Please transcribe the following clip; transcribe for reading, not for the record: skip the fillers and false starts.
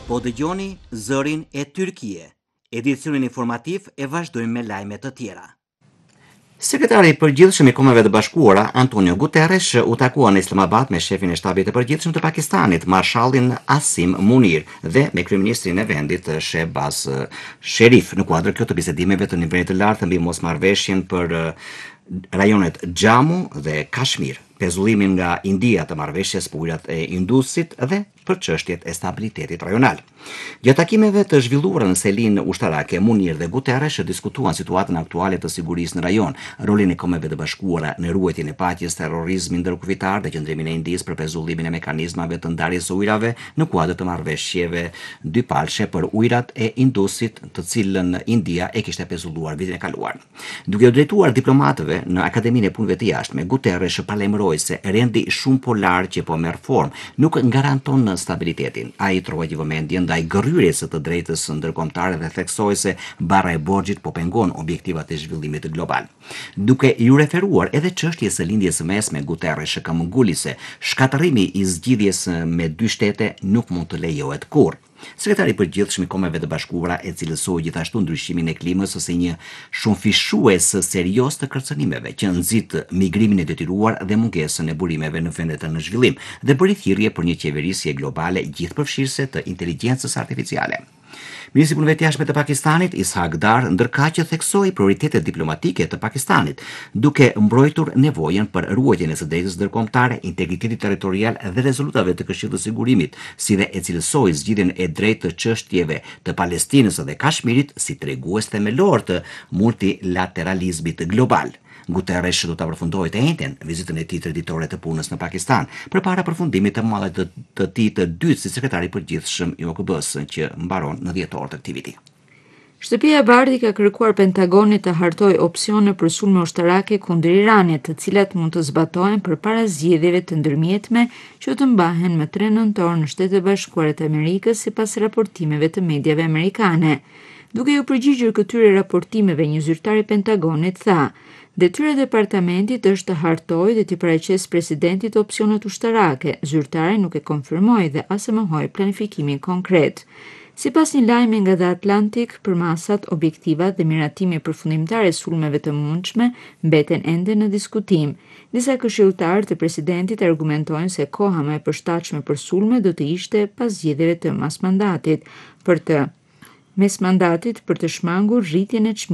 Po dëgjoni zërin e Tyrkie. Edicionin informativ e vazhdojmë me lajme të tjera. Sekretari i përgjithshëm i Kombeve të Bashkuara, Antonio Guterres, u takua në Islamabad me shefin e shtabit të përgjithshëm të Pakistanit, Marshallin Asim Munir, dhe me kryeministrin e vendit, Shehbaz Sharif, në kuadër të bisedimeve të nivelit të lartë mbi mosmarrveshjen për rajonet Xhamu dhe Kashmir, pezullimin nga India të marrëveshjes për ujërat e Indusit dhe për çështjet e stabilitetit rajonal. Gjatë takimeve të zhvilluara në selin ushtarake, Munir dhe Guterres diskutuan situatën aktuale të sigurisë në rajon, rolin e Kombeve të Bashkuara në ruajtjen e paqes, terrorizmin ndërkufitar dhe qëndrimin e Indisë për pezullimin e mekanizmave të ndarjes së ujrave në kuadër të marrëveshjeve dypalshe për ujërat e Indusit, të cilën India e kishte pezulluar vitin e kaluar. Duke u drejtuar diplomatëve në Akademinë e Punëve të Jashtme, Guterres parlemëroi se rendi shumë polar që po merr formë nuk garanton stabilitetin. Ai trohoi vëmendjen ndaj gërryrjes së të drejtës ndërkombëtare dhe theksoi se barra e borxhit po pengon objektivat e zhvillimit global. Duke ju referuar edhe çështjes së lindjes së mesme, Guterres këmbguli se shkatërrimi i zgjidhjes me dy shtete nuk mund të lejohet kurrë. Sekretari i përgjithshëm i Kombeve të Bashkuara e cilësoi gjithashtu ndryshimin e klimës si një shumëfishues serioz të kërcënimeve që nxit migrimin e detyruar dhe mungesën e burimeve në vendet në zhvillim dhe bëri thirrje për një qeverisje globale gjithëpërfshirëse të inteligjencës artificiale. Ministri i Punëve të Jashtme të Pakistanit, Ishaq Dar, ndërkaq theksoi prioritetet diplomatike të Pakistanit, duke mbrojtur nevojën për ruajtjen e së drejtës ndërkombëtare, integritetit territorial dhe rezolutave të Këshillit të Sigurimit, si dhe e cilësoi zgjidhjen e drejtë të çështjeve të Palestinës dhe Kashmirit si tregues themelor të multilateralizmit global. Guterres do të përfundojë të njëjtën vizitën e tij traditore të punës në Pakistan, përpara përfundimit të mandatit të tij të dytë si sekretari i përgjithshëm i OKB-s, që mbaron në dhjetor të këtij viti. Shtëpia e Bardhit ka kërkuar Pentagonit të hartojë opsione për sulme ushtarake kundër Iranit, të cilat mund të zbatohen përpara zgjedhjeve të ndërmjetme që të mbahen më 3 nëntor në Shtetet e Bashkuara të Amerikës, sipas raportimeve të mediave amerikane. Duke u përgjigjur këtyre raportimeve, një zyrtar i Pentagonit tha: "Detyra e departamentit është të hartojë dhe të paraqesë presidentit opsionet ushtarake." Zyrtari nuk e konfirmoi dhe as e mohoi planifikimin konkret. Sipas një lajmi nga The Atlantic, përmasat, objektivat dhe miratimi përfundimtar e sulmeve të mundshme mbeten ende në diskutim. Disa këshilltarë të presidentit argumentojnë se koha më e përshtatshme për sulme do të ishte pas zgjedhjeve të mes mandatit për të shmangur rritjen e çmimit